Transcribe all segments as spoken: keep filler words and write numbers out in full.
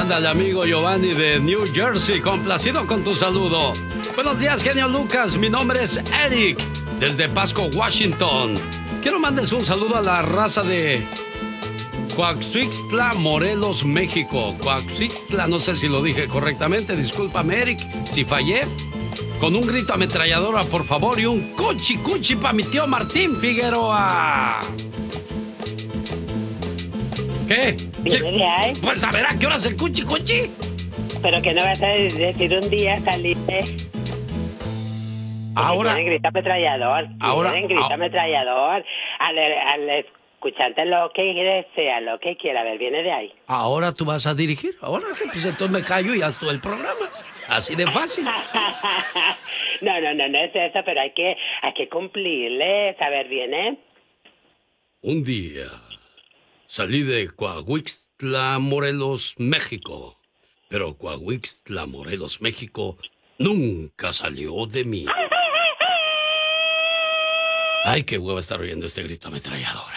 Ándale, amigo Giovanni de New Jersey, complacido con tu saludo. Buenos días, genio Lucas. Mi nombre es Eric, desde Pasco, Washington. Quiero mandes un saludo a la raza de Coaxixtla, Morelos, México. Coaxixtla, no sé si lo dije correctamente. Discúlpame, Eric, si fallé. Con un grito ametralladora, por favor, y un cuchi cuchi para mi tío Martín Figueroa. ¿Qué? ¿Qué? Hay? Pues a ver, ¿a qué hora es el cuchi cuchi? Pero que no vas a decir un día saliste. Ahora. Quieren grito ametrallador. Ahora. Quieren grito a... ametrallador. Al, al escuchante lo que desea, lo que quiera. A ver, viene de ahí. Ahora tú vas a dirigir. Ahora sí, pues entonces me callo y haz todo el programa. Así de fácil. no, no, no, no es eso, pero hay que, hay que cumplirle. A ver, viene. Un día salí de Coahuixtla, Morelos, México. Pero Coahuixtla, Morelos, México nunca salió de mí. Ay, qué hueva estar oyendo este grito ametralladora.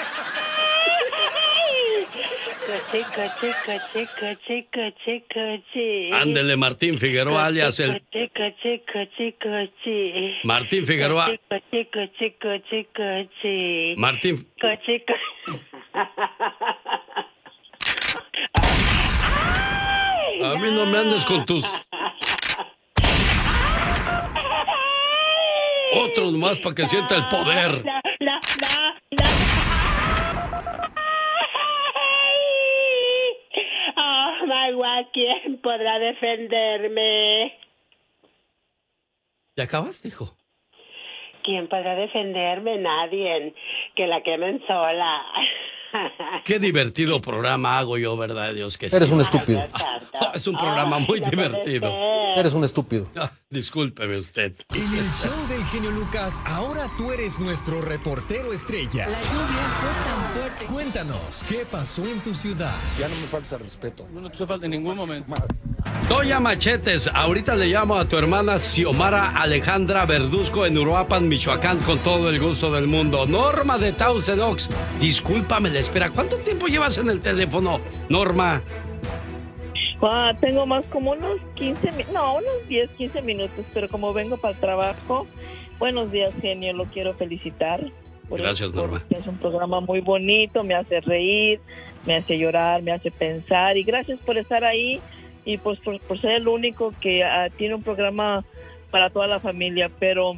Coche, coche, coche, coche, coche, coche. Ándele, Martín Figueroa, alias el... Coche, coche, coche, coche. Martín Figueroa. Coche, coche, coche, coche. Martín... Coche, coche. A mí no me andes con tus... Otros más para que sienta el poder. La, la, la, la. Oh, Magua, ¿quién podrá defenderme? ¿Ya acabaste, hijo? ¿Quién podrá defenderme? Nadie. Que la quemen sola. Qué divertido programa hago yo, ¿verdad, Dios? Que Eres sí. un estúpido. Oh, es un programa muy no divertido. Eres un estúpido. Ah, discúlpeme usted. En el show del genio Lucas, ahora tú eres nuestro reportero estrella. La lluvia fue tan fuerte. Cuéntanos, ¿qué pasó en tu ciudad? Ya no me falta respeto. No, no te falta en ningún momento. Doña Machetes, ahorita le llamo a tu hermana Xiomara Alejandra Verduzco en Uruapan, Michoacán, con todo el gusto del mundo. Norma de Thousand Oaks, discúlpame la espera. ¿Cuánto tiempo llevas en el teléfono, Norma? Ah, tengo más como unos quince, no, unos diez, quince minutos, pero como vengo para el trabajo, buenos días, genio, lo quiero felicitar. Gracias, Norma. Es un programa muy bonito, me hace reír, me hace llorar, me hace pensar, y gracias por estar ahí y pues por, por ser el único que uh, tiene un programa para toda la familia, pero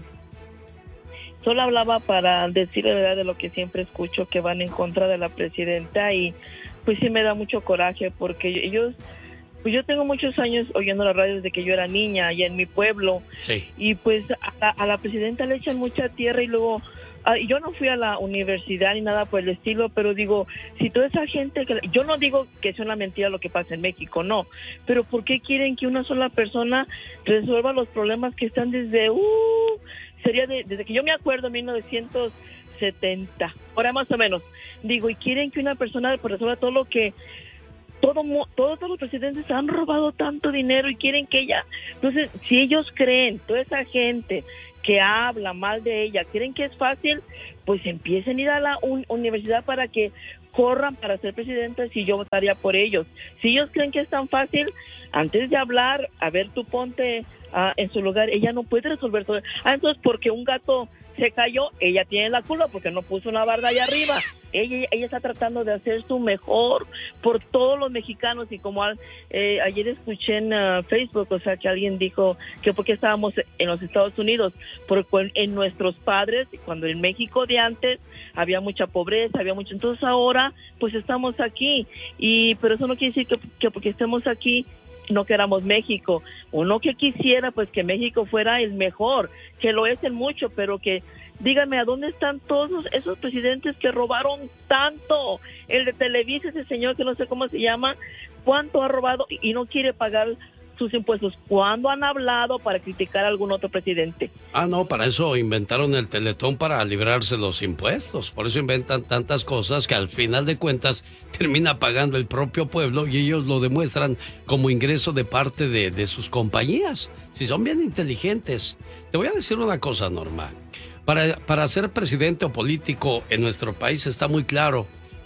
solo hablaba para decir la verdad de lo que siempre escucho, que van en contra de la presidenta, y pues sí me da mucho coraje porque ellos... Pues yo tengo muchos años oyendo la radio desde que yo era niña allá en mi pueblo. Sí. Y pues a la, a la presidenta le echan mucha tierra y luego... Uh, yo no fui a la universidad ni nada por el estilo, pero digo, si toda esa gente... que yo no digo que es una mentira lo que pasa en México, no. Pero ¿por qué quieren que una sola persona resuelva los problemas que están desde... Uh, sería de, desde que yo me acuerdo, mil novecientos setenta, ahora más o menos. Digo, y quieren que una persona resuelva todo lo que... Todo, todos, todos los presidentes han robado tanto dinero y quieren que ella... Entonces, si ellos creen, toda esa gente que habla mal de ella, creen que es fácil, pues empiecen a ir a la un, universidad para que corran para ser presidentes y yo votaría por ellos. Si ellos creen que es tan fácil, antes de hablar, a ver, tú ponte uh, en su lugar, ella no puede resolver todo. Ah, entonces, porque un gato se cayó, ella tiene la culpa porque no puso una barda allá arriba. Ella, ella está tratando de hacer su mejor por todos los mexicanos y como eh, ayer escuché en uh, Facebook, o sea, que alguien dijo que porque estábamos en los Estados Unidos, porque en nuestros padres, cuando en México de antes había mucha pobreza, había mucho, entonces ahora pues estamos aquí, y pero eso no quiere decir que, que porque estemos aquí no queramos México. Uno que quisiera pues que México fuera el mejor, que lo es en mucho, pero que díganme, ¿a dónde están todos esos presidentes que robaron tanto? El de Televisa, ese señor que no sé cómo se llama, ¿cuánto ha robado y no quiere pagar sus impuestos? ¿Cuándo han hablado para criticar a algún otro presidente? Ah, no, para eso inventaron el Teletón, para librarse los impuestos. Por eso inventan tantas cosas que al final de cuentas termina pagando el propio pueblo y ellos lo demuestran como ingreso de parte de, de sus compañías. Si son bien inteligentes. Te voy a decir una cosa, Norma. Para, para ser presidente o político en nuestro país está muy claro,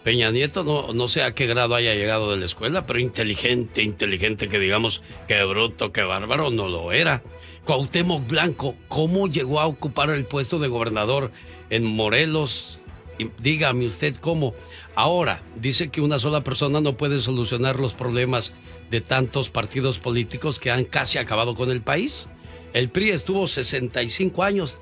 Peña Nieto no, no sé a qué grado haya llegado de la escuela, pero inteligente, inteligente, que digamos que bruto, que bárbaro, no lo era. Cuauhtémoc Blanco, ¿cómo llegó a ocupar el puesto de gobernador en Morelos? Y dígame usted cómo. Ahora, dice que una sola persona no puede solucionar los problemas de tantos partidos políticos que han casi acabado con el país. El P R I estuvo sesenta y cinco años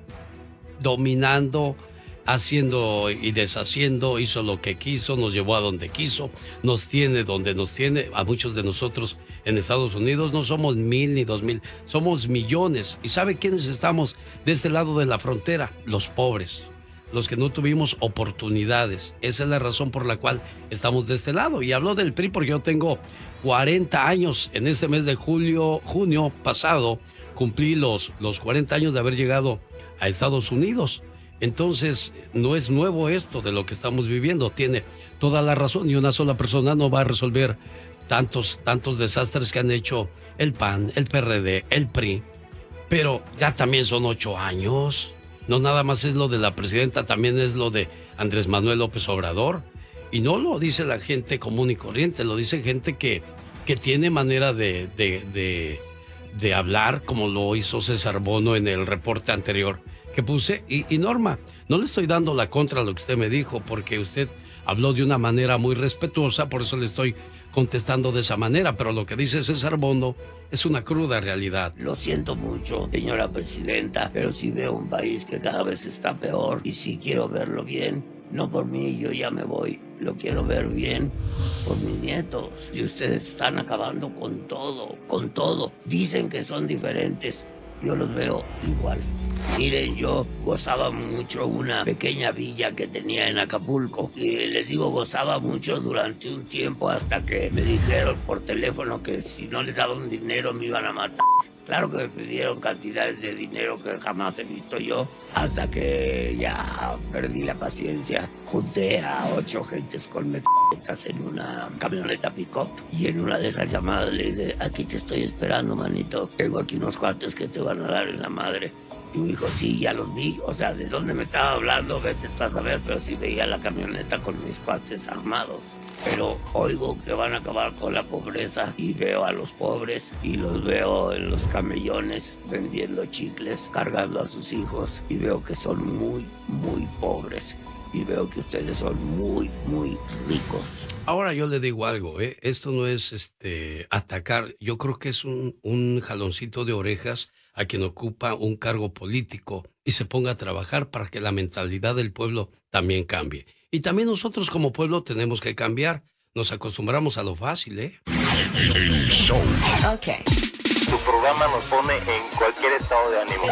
dominando, haciendo y deshaciendo, hizo lo que quiso, nos llevó a donde quiso, nos tiene donde nos tiene. A muchos de nosotros en Estados Unidos no somos mil ni dos mil, somos millones. ¿Y sabe quiénes estamos de este lado de la frontera? Los pobres, los que no tuvimos oportunidades. Esa es la razón por la cual estamos de este lado. Y hablo del P R I porque yo tengo cuarenta años. En este mes de julio, junio pasado, cumplí los, los cuarenta años de haber llegado a Estados Unidos. Entonces, no es nuevo esto de lo que estamos viviendo. Tiene toda la razón y una sola persona no va a resolver tantos, tantos desastres que han hecho el P A N, el P R D, el P R I. Pero ya también son ocho años. No nada más es lo de la presidenta, también es lo de Andrés Manuel López Obrador. Y no lo dice la gente común y corriente, lo dice gente que, que tiene manera de, de, de, de hablar, como lo hizo César Bono en el reporte anterior que puse. Y, y Norma, no le estoy dando la contra a lo que usted me dijo, porque usted habló de una manera muy respetuosa, por eso le estoy contestando de esa manera, pero lo que dice César Bono es una cruda realidad. Lo siento mucho, señora presidenta, pero sí veo un país que cada vez está peor y sí quiero verlo bien. No por mí, yo ya me voy. Lo quiero ver bien por mis nietos. Y ustedes están acabando con todo, con todo. Dicen que son diferentes. Yo los veo igual. Miren, yo gozaba mucho una pequeña villa que tenía en Acapulco. Y les digo, gozaba mucho durante un tiempo hasta que me dijeron por teléfono que si no les daban dinero me iban a matar. Claro que me pidieron cantidades de dinero que jamás he visto yo, hasta que ya perdí la paciencia. Junté a ocho gentes con metralletas en una camioneta pick-up y en una de esas llamadas le dije, aquí te estoy esperando, manito. Tengo aquí unos cuates que te van a dar en la madre. Y me dijo, sí, ya los vi. O sea, ¿de dónde me estaba hablando? Vete tú a saber, pero sí veía la camioneta con mis cuates armados. Pero oigo que van a acabar con la pobreza y veo a los pobres y los veo en los camellones vendiendo chicles, cargando a sus hijos y veo que son muy, muy pobres. Y veo que ustedes son muy, muy ricos. Ahora yo le digo algo, ¿eh? Esto no es este atacar, yo creo que es un, un jaloncito de orejas a quien ocupa un cargo político y se ponga a trabajar para que la mentalidad del pueblo también cambie. Y también nosotros como pueblo tenemos que cambiar. Nos acostumbramos a lo fácil, ¿eh? El show. Ok. Tu programa nos pone en cualquier estado de ánimo.